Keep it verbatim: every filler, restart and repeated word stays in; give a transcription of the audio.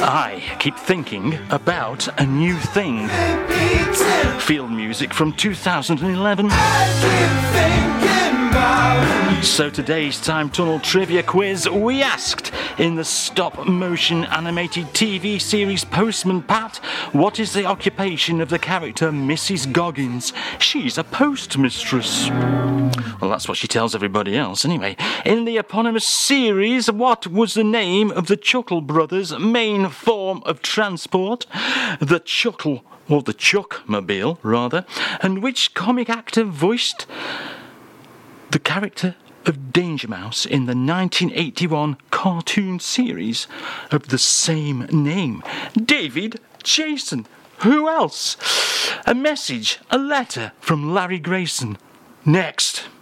I keep thinking about a new thing. Field music from two thousand eleven. So today's Time Tunnel Trivia Quiz, we asked, in the stop-motion animated T V series Postman Pat, what is the occupation of the character Missus Goggins? She's a postmistress. Well, that's what she tells everybody else, anyway. In the eponymous series, what was the name of the Chuckle Brothers' main form of transport? The Chuckle, or the Chuckmobile, rather. And which comic actor voiced the character of Danger Mouse in the nineteen eighty-one cartoon series of the same name? David Jason. Who else? A message, a letter from Larry Grayson. Next.